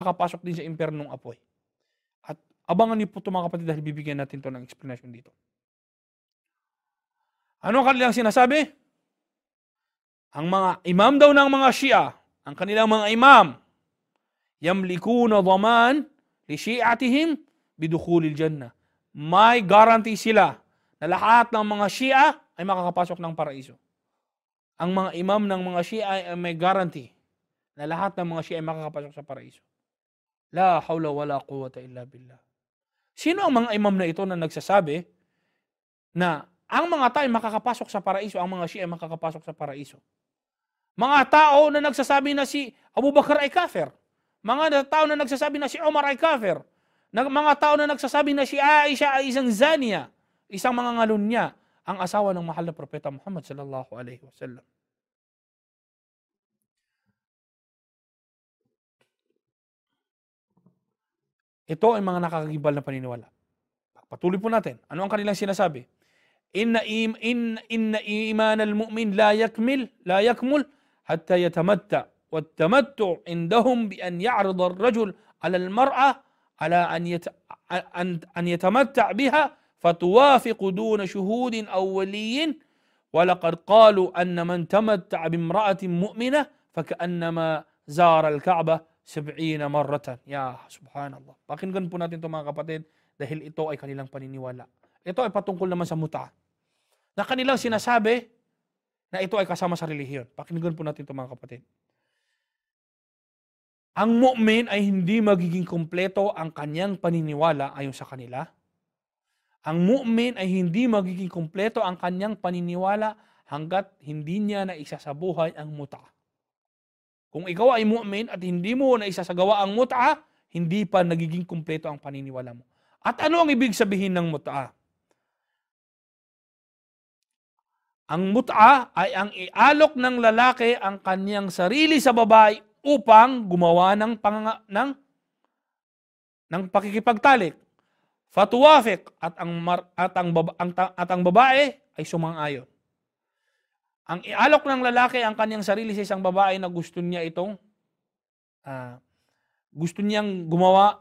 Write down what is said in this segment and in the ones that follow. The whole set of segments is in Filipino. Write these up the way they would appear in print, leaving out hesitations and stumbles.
makapasok din sa impernong apoy. At abangan niyo po ito mga kapatid dahil bibigyan natin ito ng explanation dito. Ano ang kanilang sinasabi? Ang mga imam daw ng mga Shia, ang kanilang mga imam, yamlikuna dhaman li shi'atihim bidukhulil jannah. May guarantee sila na lahat ng mga Shia ay makakapasok ng paraiso. Ang mga imam ng mga Shia ay may guarantee na lahat ng mga Shia ay makakapasok sa paraiso. La hawla wala quwwata illa billah. Sino ang mga imam na ito na nagsasabi na ang mga tao ay makakapasok sa paraiso, ang mga Shia ay makakapasok sa paraiso? Mga tao na nagsasabi na si Abu Bakar ay kafir. Mga tao na nagsasabi na si Umar ay kafir. Mga tao na nagsasabi na si Aisha ay isang zaniya, isang mga ngalun niya, ang asawa ng mahal na propeta Muhammad sallallahu alaihi wasallam. Ito ay mga nakakagibal na paniniwala. Patuloy po natin. Ano ang kanilang sinasabi? Inna iman al-mu'min la yakmul hatta yatamatta. Wattamattu indahum bi an ya'rida ar-rajul 'ala al-mar'a 'ala an yatamatta' biha fatuwafiqu duna shuhudin aw waliyyin wa laqad qalu anna man tamatta'a bimra'atin mu'minah faka'annama zara al-Ka'bah 70 marratan. Ya subhanallah. Pakinggan po natin ito mga kapatid dahil ito ay kanilang paniniwala. Ito ay patungkol naman sa muta. Na kanilang sinasabi na ito ay kasama sa relihiyon. Pakinggan po natin ito mga kapatid. Ang mu'min ay hindi magiging kumpleto ang kanyang paniniwala ayon sa kanila. Ang mu'min ay hindi magiging kumpleto ang kanyang paniniwala hanggat hindi niya na isasabuhay ang muta. Kung ikaw ay mu'min at hindi mo na isasagawa ang mut'a, hindi pa nagiging kumpleto ang paniniwala mo. At ano ang ibig sabihin ng mut'a? Ang mut'a ay ang ialok ng lalaki ang kanyang sarili sa babae upang gumawa ng pakikipagtalik. Fatuwafiq at ang babae ay sumang-ayon. Ang ialok ng lalaki ang kanyang sarili sa isang babae na gusto niyang gumawa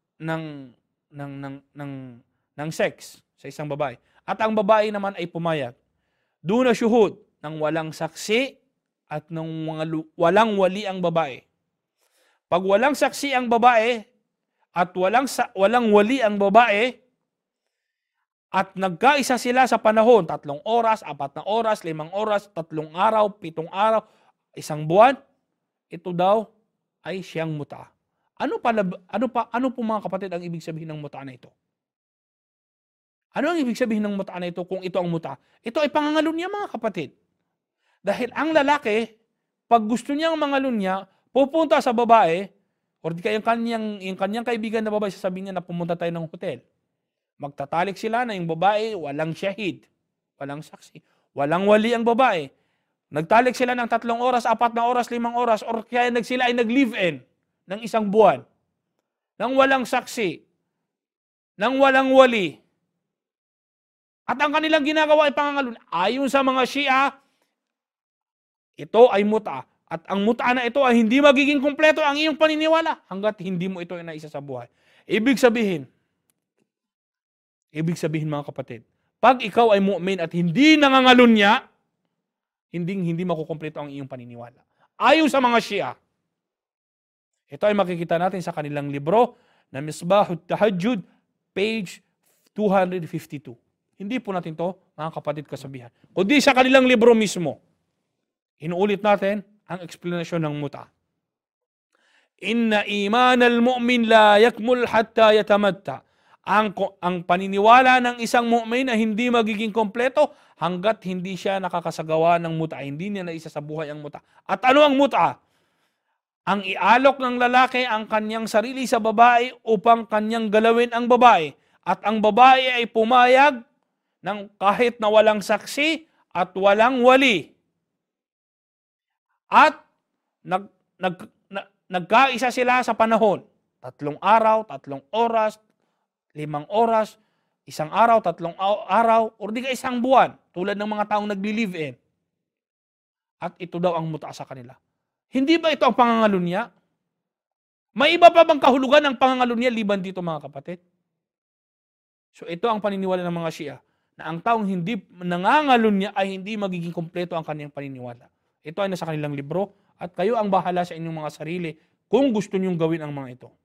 ng sex sa isang babae. At ang babae naman ay pumayag. Duna syuhud, ng walang saksi at ng walang wali ang babae. Pag walang saksi ang babae at walang wali ang babae, at nagkaisa sila sa panahon, 3 oras, 4 oras, 5 oras, 3 araw, 7 araw, 1 buwan, ito daw ay siyang muta. Ano po mga kapatid ang ibig sabihin ng muta na ito? Ano ang ibig sabihin ng muta na ito kung ito ang muta? Ito ay pangangalunya mga kapatid. Dahil ang lalaki, pag gusto niyang mangalunya, pupunta sa babae, o yung kanyang kaibigan na babae, sasabihin niya na pumunta tayo ng hotel. Magtatalik sila na yung babae, walang syahid, walang saksi, walang wali ang babae. Nagtalik sila ng 3 oras, 4 na oras, 5 oras, or kaya sila ay nag-live-in ng 1 buwan, nang walang saksi, nang walang wali. At ang kanilang ginagawa ay pangangalunya. Ayon sa mga Shia, ito ay muta. At ang muta na ito ay hindi magiging kumpleto ang iyong paniniwala hanggat hindi mo ito inaisa sa buhay. Ibig sabihin mga kapatid, pag ikaw ay mu'min at hindi nangangalunya, hindi makukumpleto ang iyong paniniwala. Ayon sa mga Shia. Ito ay makikita natin sa kanilang libro na Misbahut Tahajjud, page 252. Hindi po natin to, mga kapatid, kasabihan. Kundi sa kanilang libro mismo. Inuulit natin ang explanation ng muta. Inna iman al-mu'min la yakmul hatta yatamatta. Ang paniniwala ng isang mu'min ay hindi magiging kompleto hanggat hindi siya nakakasagawa ng muta. Hindi niya naisa sa buhay ang muta. At ano ang muta? Ang ialok ng lalaki ang kanyang sarili sa babae upang kanyang galawin ang babae. At ang babae ay pumayag ng kahit na walang saksi at walang wali. At nagkaisa sila sa panahon. 3 araw, 3 oras, 5 oras, 1 araw, 3 araw, o di ka 1 buwan, tulad ng mga taong nagli-live-in. At ito daw ang muta sa kanila. Hindi ba ito ang pangangalunya? May iba pa bang kahulugan ng pangangalunya liban dito mga kapatid? So ito ang paniniwala ng mga Shia, na ang taong hindi nangangalunya ay hindi magiging kumpleto ang kanyang paniniwala. Ito ay nasa kanilang libro at kayo ang bahala sa inyong mga sarili kung gusto niyong gawin ang mga ito.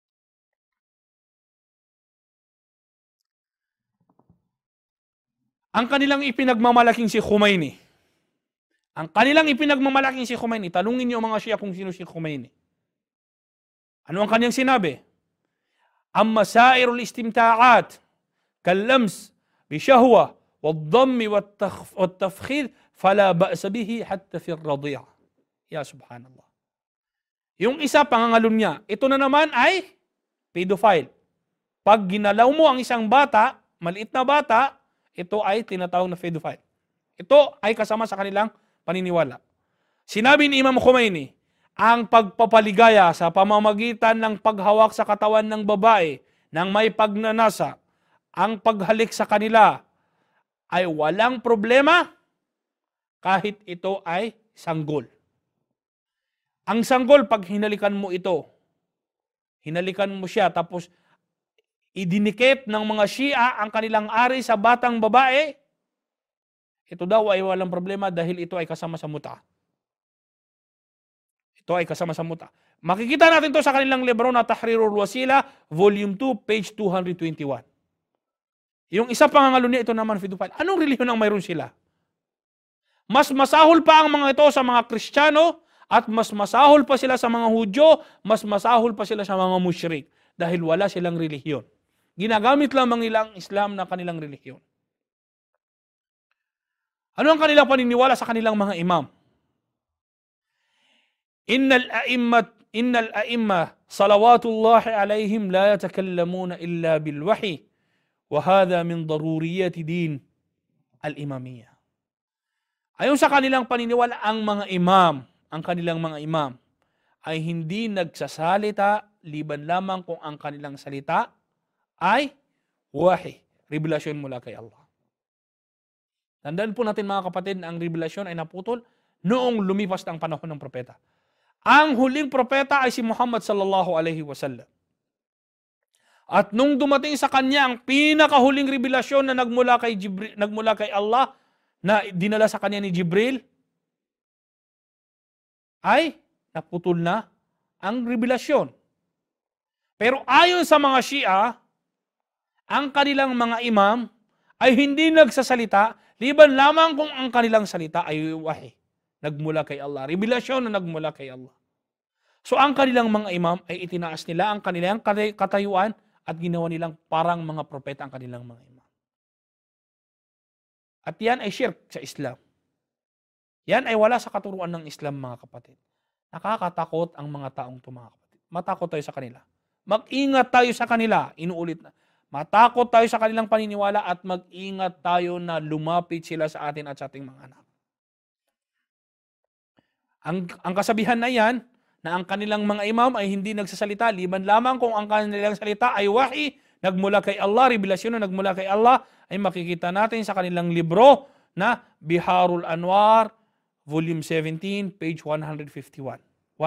Ang kanilang ipinagmamalaking si Khomeini. Ang kanilang ipinagmamalaking si Khomeini, talungin niyo mga Shia kung sino si Khomeini. Ano ang kanyang sinabi? Amma sairul istimta'at kallams bishahwa wad-dammi wat-tafkhir fala ba'sa bihi hatta fi ar-radi'a. Ya subhanallah. Yung isa pangangalun niya, ito na naman ay pedophile. Pag ginalaw mo ang isang bata, maliit na bata, ito ay tinatawag na pedophile. Ito ay kasama sa kanilang paniniwala. Sinabi ni Imam Khomeini, ang pagpapaligaya sa pamamagitan ng paghawak sa katawan ng babae nang may pagnanasa, ang paghalik sa kanila ay walang problema kahit ito ay sanggol. Ang sanggol, pag hinalikan mo ito, hinalikan mo siya, tapos idinikit ng mga Shia ang kanilang ari sa batang babae, ito daw ay walang problema dahil ito ay kasama sa muta. Ito ay kasama sa muta. Makikita natin to sa kanilang libro na Tahrirul Wasila, Volume 2, page 221. Yung isa pangangalo niya, ito naman pedophile. Anong relihiyon ang mayroon sila? Mas masahol pa ang mga ito sa mga Kristiyano at mas masahol pa sila sa mga Hudyo, mas masahol pa sila sa mga musyrik dahil wala silang relihiyon. Ginagamit lamang nila ang Islam na kanilang relihiyon. Ano ang kanilang paniniwala sa kanilang mga imam? Innal a'imma salawatullahi alaihim la yatakallamuna illa bil wahyi wa hadha min daruriyati din al-imamiyya. Ayon sa kanilang paniniwala, ang kanilang mga imam ay hindi nagsasalita liban lamang kung ang kanilang salita ay wahi, revelasyon mula kay Allah. Tandaan po natin mga kapatid na ang revelasyon ay naputol noong lumipas na ang panahon ng propeta. Ang huling propeta ay si Muhammad sallallahu alaihi wasallam. At nung dumating sa kanya ang pinakahuling revelasyon na nagmula kay Allah, na dinala sa kanya ni Jibril, ay naputol na ang revelasyon. Pero ayon sa mga Shia, ang kanilang mga imam ay hindi nagsasalita liban lamang kung ang kanilang salita ay wahi, nagmula kay Allah, revelasyon na nagmula kay Allah. So ang kanilang mga imam ay itinaas nila ang kanilang katayuan at ginawa nilang parang mga propeta ang kanilang mga imam. At yan ay shirk sa Islam. Yan ay wala sa katuruan ng Islam mga kapatid. Nakakatakot ang mga taong ito mga kapatid. Matakot tayo sa kanila. Mag-ingat tayo sa kanila. Inuulit na. Matakot tayo sa kanilang paniniwala at mag-ingat tayo na lumapit sila sa atin at sa ating mga anak. Ang kasabihan na yan, na ang kanilang mga imam ay hindi nagsasalita, liban lamang kung ang kanilang salita ay wahi, nagmula kay Allah, revelasyon na nagmula kay Allah, ay makikita natin sa kanilang libro na Biharul Anwar, Volume 17, page 155.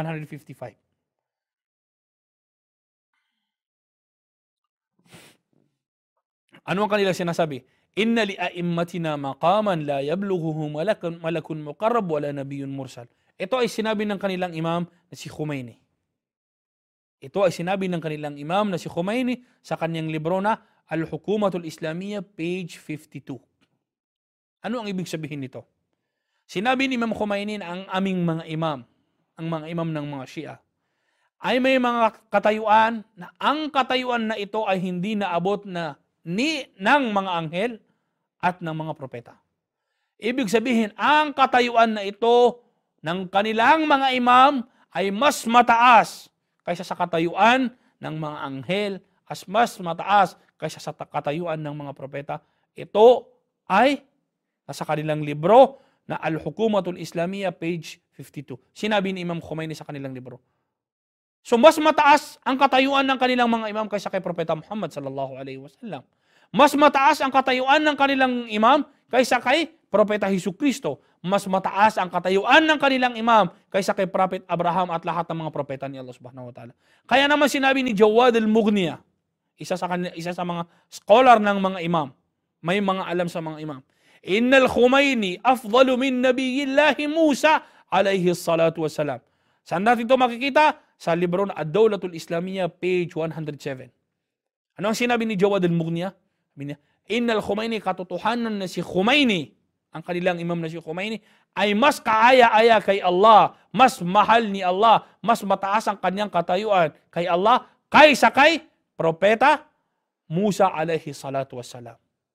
Ano ang kanilang sinasabi? Inna li a'immatina maqaman la yablughuhu malakun muqarrab wala nabiyyun mursal. Ito ay sinabi ng kanilang imam na si Khomeini. Ito ay sinabi ng kanilang imam na si Khomeini sa kanyang libro na Al-Hukumatul Islamiyya, page 52. Ano ang ibig sabihin nito? Sinabi ni Imam Khomeini na ang aming mga imam, ang mga imam ng mga Shia, ay may mga katayuan na ang katayuan na ito ay hindi naabot na ng mga anghel at ng mga propeta. Ibig sabihin, ang katayuan na ito ng kanilang mga imam ay mas mataas kaysa sa katayuan ng mga anghel, as mas mataas kaysa sa katayuan ng mga propeta. Ito ay nasa kanilang libro na Al-Hukumatul Islamiyya, page 52. Sinabi ni Imam Khomeini sa kanilang libro. So mas mataas ang katayuan ng kanilang mga imam kaysa kay Propeta Muhammad sallallahu alaihi wasallam. Mas mataas ang katayuan ng kanilang imam kaysa kay Propeta Hesukristo. mas mataas ang katayuan ng kanilang imam kaysa kay Prophet Abraham at lahat ng mga propeta ni Allah subhanahu wa ta'ala. Kaya naman sinabi ni Jawad al-Mughniya, isa sa mga scholar ng mga imam, may mga alam sa mga imam, Innal Khumaini afdalu min nabiyillahi Musa alayhi salatu wassalam. Saan natin ito makikita? Sa libro na Ad-Dawlatul Islamiyya, page 107. Ano ang sinabi ni Jawad al-Mughniya? Innal Khumaini, katotohanan na si Khumaini, ang kanilang imam na si Khumaini, ay mas kaaya-aya kay Allah, mas mahal ni Allah, mas mataas ang kanyang katayuan kay Allah, kaysa kay Propeta Musa alayhi salatu wassalam.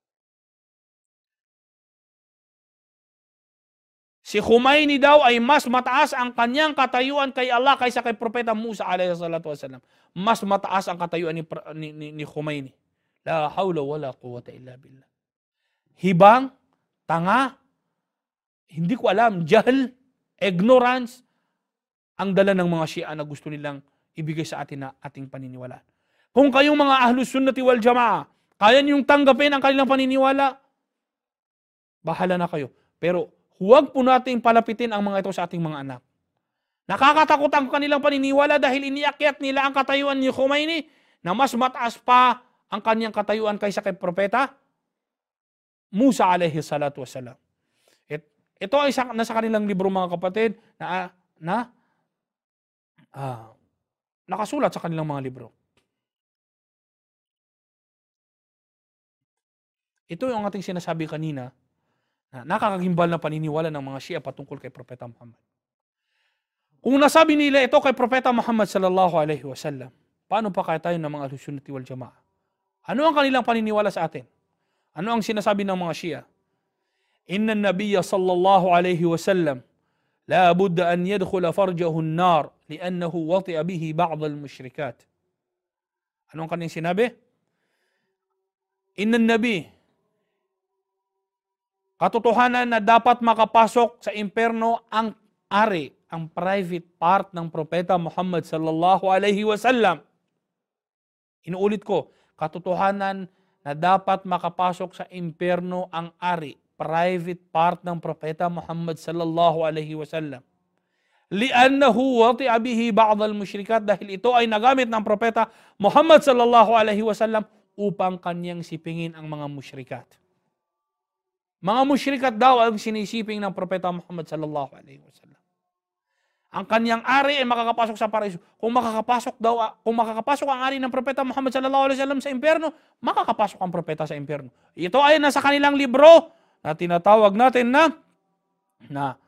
Si Khumaini daw ay mas mataas ang kanyang katayuan kay Allah kaysa kay Propeta Musa alayhi salatu wassalam. Mas mataas ang katayuan ni Khumaini. La hawla wala quwwata illa billah. Hibang, tanga, hindi ko alam, jahl, ignorance, ang dala ng mga Shia na gusto nilang ibigay sa atin na ating paniniwalaan. Kung kayong mga Ahlus Sunnati wal Jamaa, kaya niyong tanggapin ang kanilang paniniwala, bahala na kayo. Pero huwag po nating palapitin ang mga ito sa ating mga anak. Nakakatakot ang kanilang paniniwala dahil iniakyat nila ang katayuan ni Khumaini na mas mataas pa ang kanyang katayuan kaysa kay Propeta Musa alayhi salatu wassalam. Ito ay nasa kanilang libro mga kapatid na nakasulat sa kanilang mga libro. Ito yung ating sinasabi kanina, nakakagimbal na paniniwala ng mga Shia patungkol kay Propeta Muhammad. Kung nasabi nila ito kay Propeta Muhammad sallallahu alaihi wasallam, paano pa kaya tayo ng mga Ahlus Sunnati wal Jamaa? Ano ang kanilang paniniwala sa atin? Ano ang sinasabi ng mga Shia? Inna an-nabiyya sallallahu alaihi wasallam la budda an yadkhula farjahu an-nar li'annahu wati'a bihi ba'd al-mushrikat. Ano ang kanilang sinabi? Inna an-nabiy, katotohanan na dapat makapasok sa impyerno ang ari, ang private part ng Propeta Muhammad sallallahu alaihi wasallam. Inuulit ko, katotohanan na dapat makapasok sa impyerno ang ari, private part ng Propeta Muhammad sallallahu alaihi wasallam. Li'annahu wati'a bihi ba'd al-mushrikat, dahil ito ay nagamit ng Propeta Muhammad sallallahu alaihi wasallam upang kanyang sipingin ang mga mushrikat. Mga mushrikat daw ang sinisiping ng Propeta Muhammad sallallahu alaihi wasallam. Ang kanyang ari ay makakapasok sa paraiso. Kung makakapasok ang ari ng Propeta Muhammad sallallahu alaihi wasallam sa impyerno, makakapasok ang propeta sa impyerno. Ito ay nasa kanilang libro na tinatawag natin na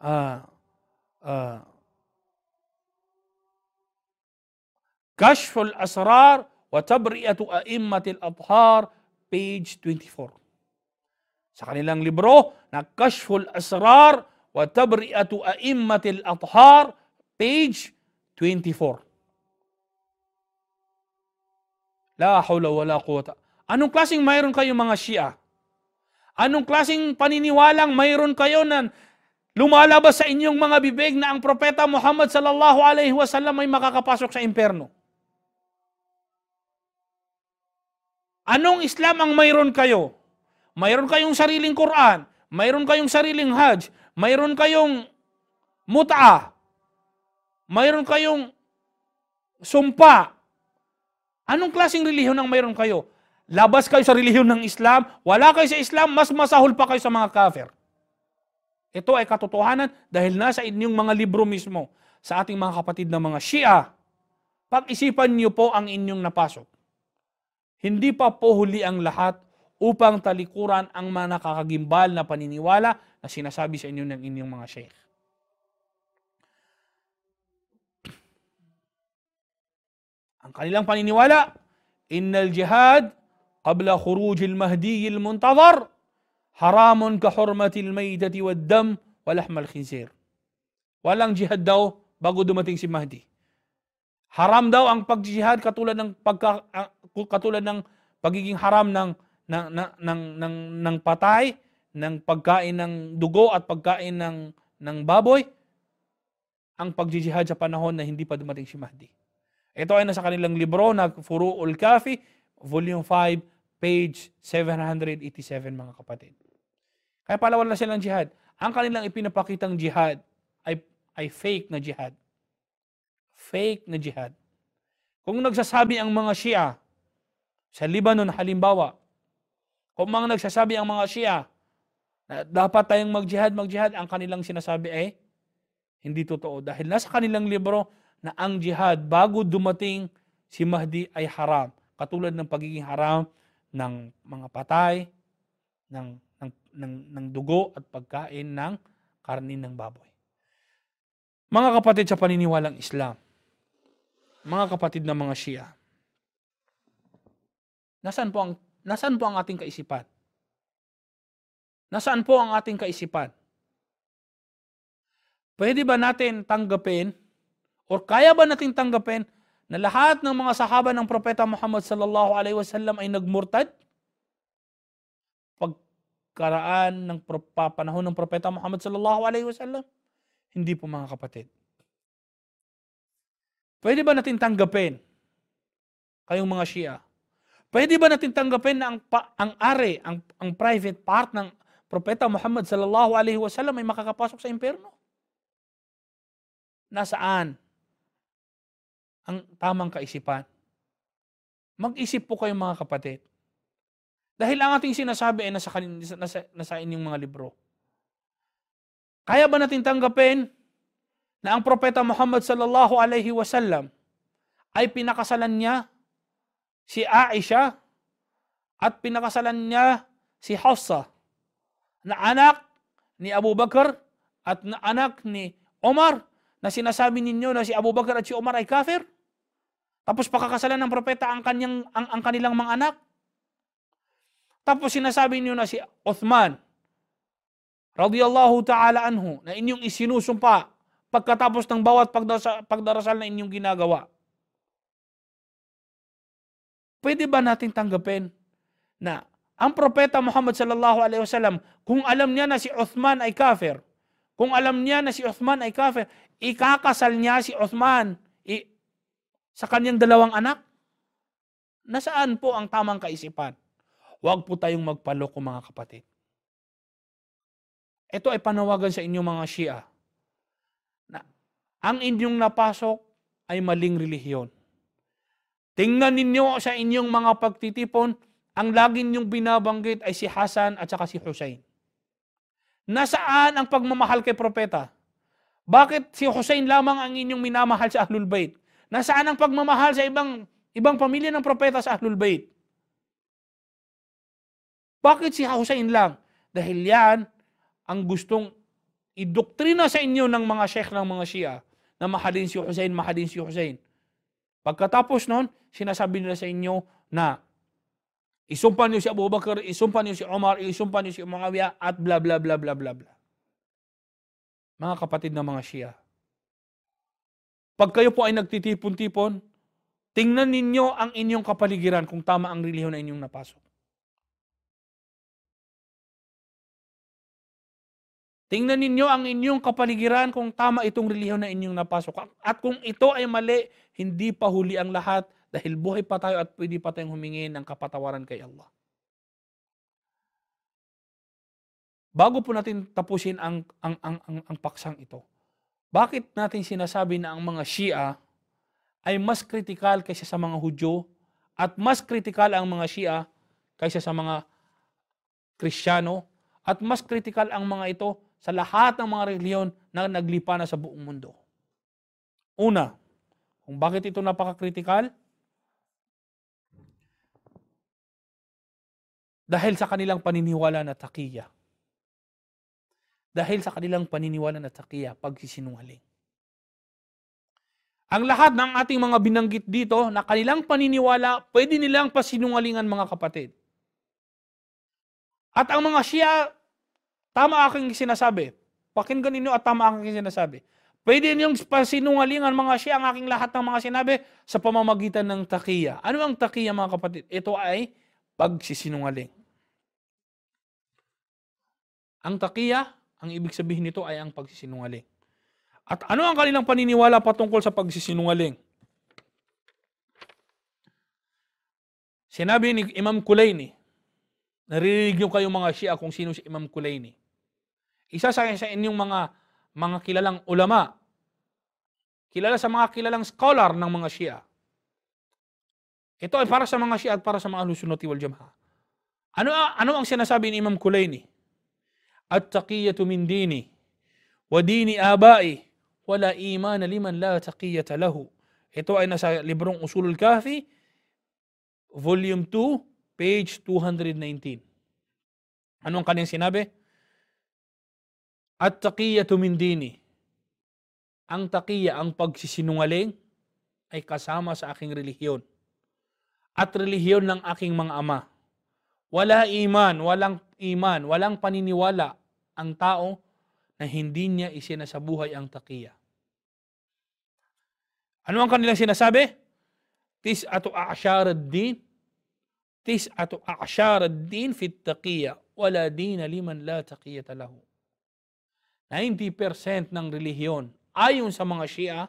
Kashful Asrar wa Tabri'atu A'immatil Athhar, page 24. Sa kanilang libro na Kashful Asrar wa Tabri'atu A'immatil Athhar, page 24. La hawla wala quwwata. Anong klaseng mayroon kayo mga Shia? Anong klaseng paniniwalang mayroon kayo na lumalabas sa inyong mga bibig na ang Propeta Muhammad sallallahu alaihi wasallam ay makakapasok sa impyerno? Anong Islam ang mayroon kayo? Mayroon kayong sariling Quran, mayroon kayong sariling Hajj, mayroon kayong mut'a, mayroon kayong sumpa. Anong klaseng relihiyon ang mayroon kayo? Labas kayo sa relihiyon ng Islam, wala kayo sa Islam, mas masahol pa kayo sa mga kafir. Ito ay katotohanan dahil nasa inyong mga libro mismo. Sa ating mga kapatid na mga Shia, pag-isipan niyo po ang inyong napasok. Hindi pa po huli ang lahat upang talikuran ang mga nakakagimbal na paniniwala na sinasabi sa inyo ng inyong mga sheikh. Ang kanilang paniniwala, innal jihad qabla khurujil mahdiyil muntazar haramun ka hurmatil maydati wad dam wa lahmal khinzir. Walang jihad daw bago dumating si Mahdi. Haram daw ang pagjihad katulad ng pagiging haram ng patay, ng pagkain ng dugo at pagkain ng baboy, ang pagjihad sa panahon na hindi pa dumating si Mahdi. Ito ay nasa kanilang libro na Furu'ul Kafi, volume 5, page 787 mga kapatid. Kaya pala wala silang jihad. ang kanilang ipinapakitang jihad ay fake na jihad. Fake na jihad. Kung nagsasabi ang mga Shia sa Lebanon halimbawa, kung mga nagsasabi ang mga Shia na dapat tayong mag-jihad, ang kanilang sinasabi ay hindi totoo. Dahil nasa kanilang libro na ang jihad bago dumating si Mahdi ay haram. Katulad ng pagiging haram ng mga patay, ng dugo at pagkain ng karni ng baboy. Mga kapatid sa paniniwalang Islam, mga kapatid ng mga Shia, nasaan po ang ating kaisipan? Nasaan po ang ating kaisipan? Pwede ba natin tanggapin o kaya ba natin tanggapin na lahat ng mga sahaba ng Propeta Muhammad sallallahu alaihi wasallam ay nagmurtad? Pagkaraan ng panahon ng Propeta Muhammad sallallahu alaihi wasallam? Hindi po mga kapatid. Pwede ba natin tanggapin kayong mga Shia? Pwede ba natin tanggapin na ang private part ng Propeta Muhammad sallallahu alaihi wasallam ay makakapasok sa impyerno? Nasaan ang tamang kaisipan? Mag-isip po kayo mga kapatid. Dahil ang ating sinasabi ay nasa inyong mga libro. Kaya ba natin tanggapin na ang Propeta Muhammad sallallahu alaihi wasallam ay pinakasalan niya si Aisha at pinakasalan niya si Hafsa na anak ni Abu Bakar at na anak ni Omar, na sinasabi ninyo na si Abu Bakar at si Omar ay kafir? Tapos pakakasalan ng propeta ang kanilang mga anak? Tapos sinasabi niyo na si Uthman radiyallahu ta'ala anhu na inyong isinusumpa pagkatapos ng bawat pagdarasal na inyong ginagawa. Pwede ba natin tanggapin na ang Propeta Muhammad sallallahu alaihi wasallam, kung alam niya na si Uthman ay kafir, ikakasal niya si Uthman sa kanyang dalawang anak? Nasaan po ang tamang kaisipan? Huwag po tayong magpaloko mga kapatid. Ito ay panawagan sa inyong mga Shia na ang inyong napasok ay maling relihiyon. Tingnan ninyo sa inyong mga pagtitipon, ang lagi ninyong binabanggit ay si Hasan at saka si Hussein. Nasaan ang pagmamahal kay propeta? Bakit si Hussein lamang ang inyong minamahal sa Ahlul Bayt? Nasaan ang pagmamahal sa ibang pamilya ng propeta sa Ahlul Bayt? Bakit si Hussein lang? Dahil yan ang gustong idoktrina sa inyo ng mga sheikh ng mga Shia na mahalin si Hussein. Pagkatapos nun, sinasabi nila sa inyo na isumpa niyo si Abu Bakar, isumpa niyo si Omar, isumpa niyo si Muawiyah, at bla bla bla bla bla bla. Mga kapatid ng mga Shia, pag kayo po ay nagtitipon-tipon, tingnan ninyo ang inyong kapaligiran kung tama ang relihiyon na inyong napasok. Tingnan ninyo ang inyong kapaligiran kung tama itong relihiyon na inyong napasok. At kung ito ay mali, hindi pa huli ang lahat dahil buhay pa tayo at pwede pa tayong humingi ng kapatawaran kay Allah. Bago po natin tapusin ang paksang ito, bakit natin sinasabi na ang mga Shia ay mas kritikal kaysa sa mga Hudyo at mas kritikal ang mga Shia kaysa sa mga Kristiyano at mas kritikal ang mga ito sa lahat ng mga relihiyon na naglipa na sa buong mundo? Una, kung bakit ito napaka-kritikal? Dahil sa kanilang paniniwala na taqiyya. Dahil sa kanilang paniniwala na taqiyya, pagsisinungaling. Ang lahat ng ating mga binanggit dito na kanilang paniniwala, pwede nilang pasinungalingan mga kapatid. At ang mga Shia, tama aking sinasabi. Pakinggan ninyo at tama aking sinasabi. Pwede niyong pasinungalingan mga Shia ang aking lahat ng mga sinabi sa pamamagitan ng taqiyya. Ano ang taqiyya mga kapatid? Ito ay pagsisinungaling. Ang taqiyya, ang ibig sabihin nito ay ang pagsisinungaling. At ano ang kanilang paniniwala patungkol sa pagsisinungaling? Sinabi ni Imam Kulayni, naririnig niyo kayong mga Shia kung sino si Imam Kulayni. Isa sa inyong mga kilalang ulama, kilala sa mga kilalang scholar ng mga Shia. Ito ay para sa mga Shia at para sa mga Ahlus Sunnati wal Jama'ah. Ano ang sinasabi ni Imam Kulaini? At-taqiyatu min dini wa dini abai wala imana liman la taqiyata lahu. Ito ay nasa librong Usulul Kahfi, Volume 2, page 219. Ano ang kanyang sinabi? At-taqiyatu min dini. Ang taqiya, ang pagsisinungaling, ay kasama sa aking relihiyon. At relihiyon ng aking mga ama. Walang walang paniniwala ang tao na hindi niya isinasabuhay ang taqiya. Ano ang kanilang sinasabi? Tis'atu a'syar ad-din. Tis'atu a'syar ad-din fit taqiya. Wala dina liman la taqiyata lahu. 90% ng relihiyon ayon sa mga Shia,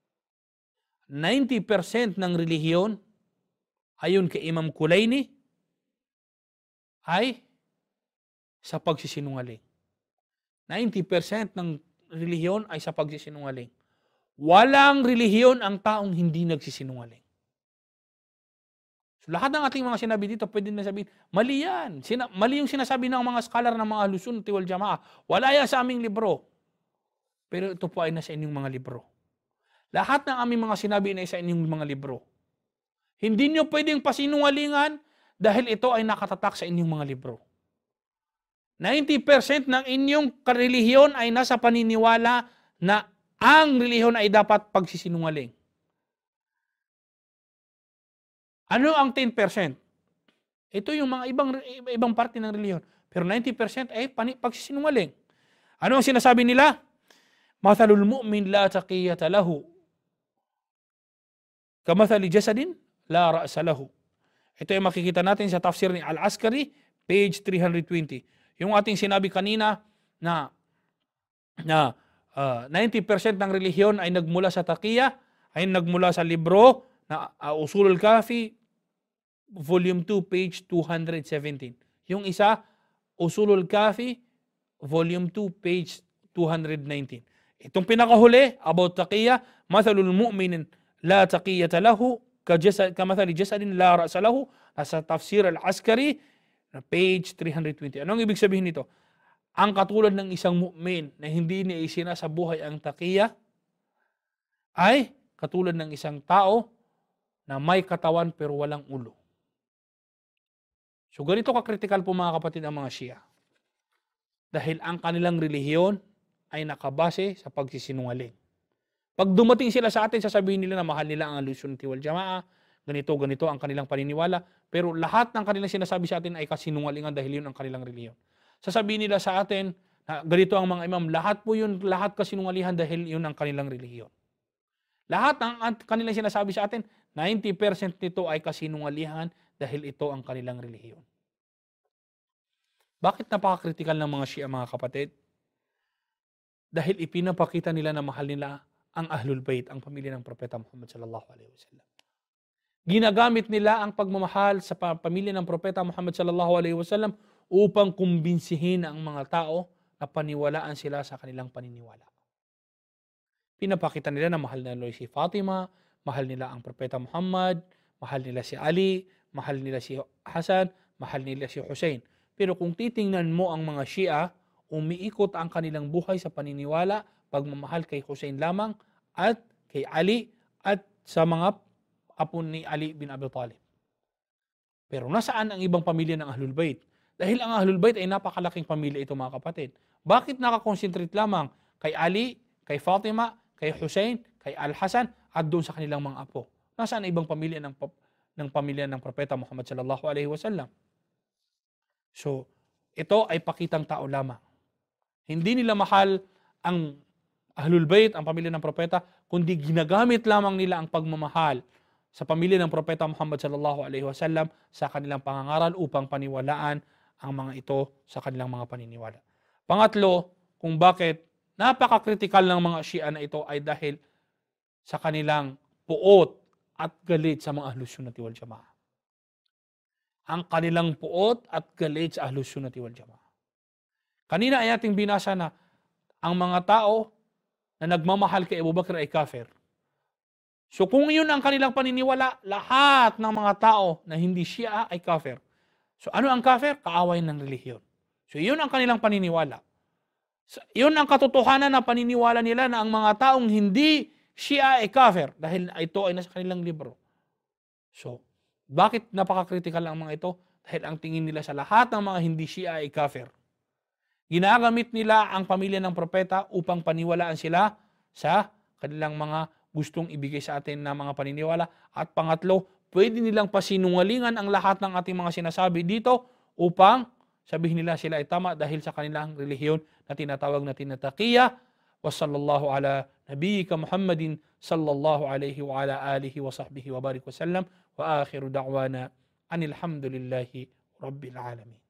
90% ng relihiyon ayon kay Imam Kulaini ay sa pagsisinungaling. 90% ng relihiyon ay sa pagsisinungaling. Walang relihiyon ang taong hindi nagsisinungaling. So, lahat ng ating mga sinabi dito, pwede na sabihin, mali yan. Mali yung sinasabi ng mga scholar ng mga Ahlus Sunnah wal Jama'ah. Wala yan sa aming libro. Pero ito po ay nasa inyong mga libro. Lahat ng aming mga sinabi ay sa inyong mga libro. Hindi nyo pwedeng pasinungalingan dahil ito ay nakatatak sa inyong mga libro. 90% ng inyong relihiyon ay nasa paniniwala na ang relihiyon ay dapat pagsisinungaling. Ano ang 10%? Ito yung mga ibang parte ng relihiyon. Pero 90% ay pagsisinungaling. Ano ang sinasabi nila? Mathalul mu'min la taqiyata lahu. Kamathali jasadin la ra'sa lahu. Ito ay makikita natin sa tafsir ni Al-Askari, page 320. Yung ating sinabi kanina na 90% ng relihiyon ay nagmula sa taqiya, ay nagmula sa libro na Usulul Kahfi, volume 2, page 217. Yung isa, Usulul Kahfi, volume 2, page 219. Itong pinakahuli, about taqiya, mathalul mu'minin la taqiyata lahu, kamathali jasadin la ra'sa lahu, nasa tafsir Al-Askari, page 320. Anong ibig sabihin nito? Ang katulad ng isang mu'min na hindi niya isinasabuhay ang taqiya ay katulad ng isang tao na may katawan pero walang ulo. So ganito ka-critical po mga kapatid ang mga Shia. Dahil ang kanilang relihiyon ay nakabase sa pagsisinungaling. Pag dumating sila sa atin, sasabihin nila na mahal nila ang Ahlus Sunnah wal Jama'ah, ganito ang kanilang paniniwala, pero lahat ng kanilang sinasabi sa atin ay kasinungalingan dahil yun ang kanilang relihiyon. Sasabihin nila sa atin na ganito ang mga imam, lahat kasinungalihan dahil yun ang kanilang relihiyon. Lahat ng kanilang sinasabi sa atin, 90% nito ay kasinungalihan dahil ito ang kanilang relihiyon. Bakit napaka-critical ng mga Shia mga kapatid? Dahil ipinapakita nila na mahal nila ang Ahlul Bayt, ang pamilya ng Propeta Muhammad sallallahu alaihi wasallam. Ginagamit nila ang pagmamahal sa pamilya ng Propeta Muhammad sallallahu alaihi wasallam upang kumbinsihin ang mga tao na paniwalaan sila sa kanilang paniniwala. Pinapakita nila na mahal nila si Fatima, mahal nila ang Propeta Muhammad, mahal nila si Ali, mahal nila si Hasan, mahal nila si Hussein. Pero kung titingnan mo ang mga Shia, umiikot ang kanilang buhay sa paniniwala, pagmamahal kay Hussein lamang at kay Ali at sa mga apo ni Ali bin Abi Talib. Pero nasaan ang ibang pamilya ng Ahlul Bayt? Dahil ang Ahlul Bayt ay napakalaking pamilya ito mga kapatid. Bakit nakakonsentrate lamang kay Ali, kay Fatima, kay Hussein, kay Al-Hasan at doon sa kanilang mga apo? Nasaan ang ibang pamilya ng pamilya ng Propeta Muhammad sallallahu alaihi wasallam? So, ito ay pakitang tao lamang. Hindi nila mahal ang Ahlul Bayt, ang pamilya ng Propeta, kundi ginagamit lamang nila ang pagmamahal sa pamilya ng Propeta Muhammad sallallahu alaihi wasallam sa kanilang pangangaral upang paniwalaan ang mga ito sa kanilang mga paniniwala. Pangatlo, kung bakit napaka-critical ng mga Shia na ito ay dahil sa kanilang puot at galit sa mga Ahlus Sunnah wal Jama'ah. Ang kanilang puot at galit sa Ahlus Sunnah wal Jama'ah. Kanina ay ating binasa na ang mga tao na nagmamahal kay Abu Bakr ay kafir. So kung yun ang kanilang paniniwala, lahat ng mga tao na hindi Shia ay kafir. So ano ang kafir? Kaaway ng relihiyon. So yun ang kanilang paniniwala. So, yun ang katotohanan na paniniwala nila na ang mga taong hindi Shia ay kafir dahil ito ay nasa kanilang libro. So, bakit napaka-critical ang mga ito? Dahil ang tingin nila sa lahat ng mga hindi Shia ay kafir. Ginagamit nila ang pamilya ng propeta upang paniwalaan sila sa kanilang mga gustong ibigay sa atin na mga paniniwala. At pangatlo, pwede nilang pasinungalingan ang lahat ng ating mga sinasabi dito upang sabihin nila sila ay tama dahil sa kanilang relihiyon na tinatawag na tinataqiya. Wa sallallahu ala nabiyyika Muhammadin sallallahu alaihi wa ala alihi wa sahbihi wa barik wa sallam. Wa akhiru da'wana anil hamdulillahi rabbil alamin.